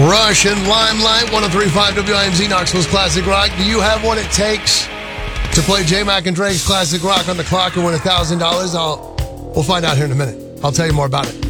Rush and Limelight, 103.5 WIMZ, Knoxville's Classic Rock. Do you have what it takes to play J-Mac and Drake's Classic Rock on the clock and win $1,000? We'll find out here in a minute. I'll tell you more about it.